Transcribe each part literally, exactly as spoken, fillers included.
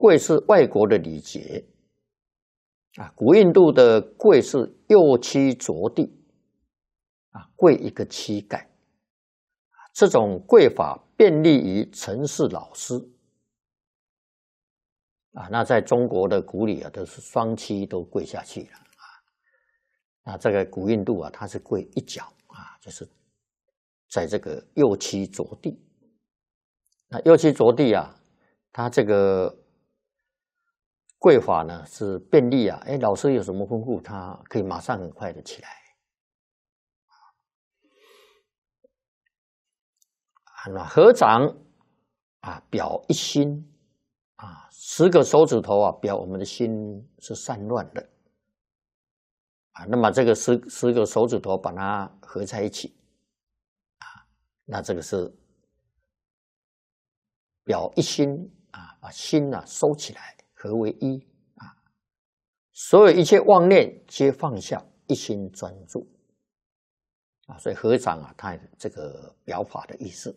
跪是外国的礼节啊，古印度的跪是右膝着地啊，跪一个膝盖。这种跪法便利于承事老师啊。那在中国的古礼啊，都是双膝都跪下去了啊。那这个古印度啊，它是跪一脚啊，就是在这个右膝着地。那右膝着地啊，它这个跪法呢是便利啊，哎，老师有什么吩咐，他可以马上很快的起来。啊，那合掌啊，表一心啊，十个手指头啊，表我们的心是散乱的啊。那么这个十十个手指头把它合在一起啊，那这个是表一心啊，把心啊收起来，合为一啊，所有一切妄念皆放下，一心专注啊。所以合掌啊，它这个表法的意思。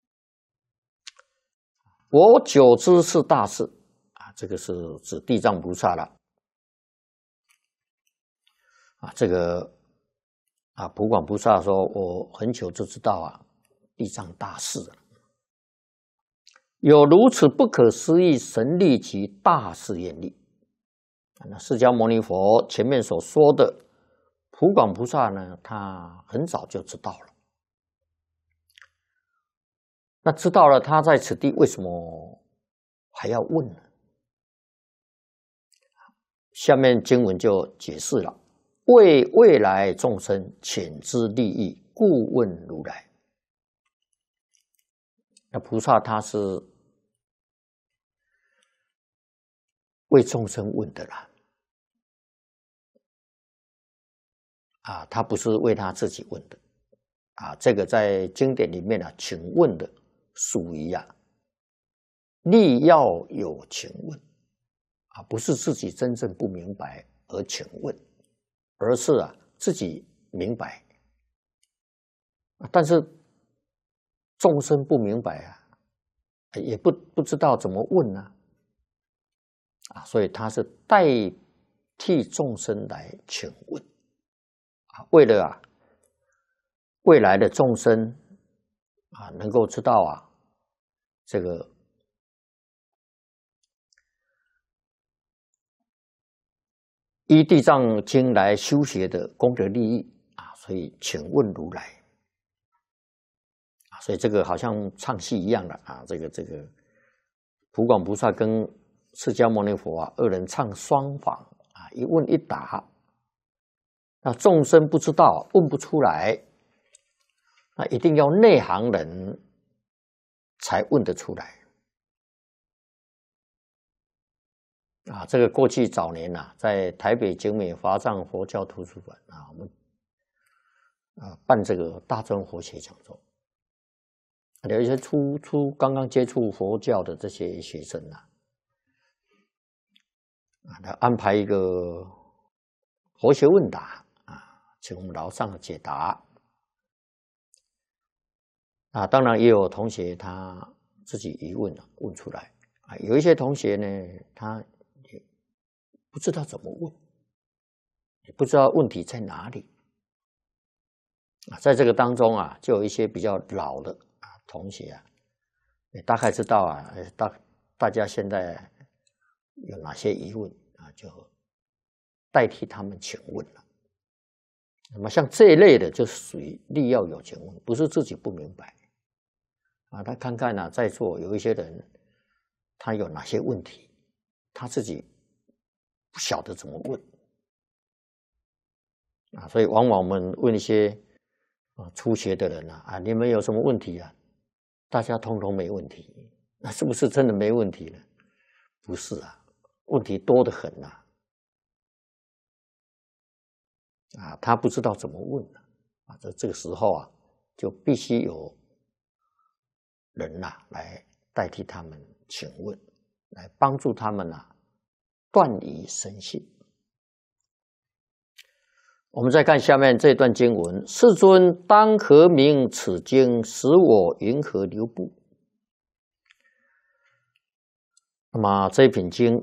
我久知是大事啊，这个是指地藏菩萨了啊。这个啊，普广菩萨说：“我很久就知道啊，地藏大事了，有如此不可思议神力及大誓愿力。”那释迦牟尼佛前面所说的普广菩萨呢，他很早就知道了。那知道了，他在此地为什么还要问呢？下面经文就解释了：为未来众生浅知利益，故问如来。那菩萨他是为众生问的啦，啊，他不是为他自己问的啊。这个在经典里面啊，请问的属于啊，力要有请问啊，不是自己真正不明白而请问，而是啊自己明白，但是众生不明白啊，也不不知道怎么问呢啊，所以他是代替众生来请问啊，为了啊未来的众生啊能够知道啊。这个依地藏经来修学的功德利益啊，所以请问如来啊，所以这个好像唱戏一样的啊，这个这个普广菩萨跟释迦牟尼佛啊二人唱双簧啊，一问一答，那众生不知道问不出来，那一定要内行人才问得出来啊！这个过去早年啊，在台北景美华藏佛教图书馆啊，我们啊办这个大专佛学讲座，有一些初初刚刚接触佛教的这些学生啊，啊，他安排一个佛学问答啊，请我们老上解答。啊，当然也有同学他自己疑问啊问出来啊，有一些同学呢，他也不知道怎么问，也不知道问题在哪里啊。在这个当中啊，就有一些比较老的啊同学啊，也大概知道啊，大大家现在有哪些疑问啊，就代替他们请问了。那么像这一类的，就属于力要有请问，不是自己不明白啊。他看看啊，在座有一些人，他有哪些问题，他自己不晓得怎么问啊。所以往往我们问一些啊初学的人啊，啊，你们有什么问题啊？大家通通没问题，那是不是真的没问题呢？不是啊，问题多得很啊。啊，他不知道怎么问了啊，这这个时候啊，就必须有人呐、啊、来代替他们请问，来帮助他们啊断疑生信。我们再看下面这段经文：世尊当何名此经，使我云何流布？ 那么这一品经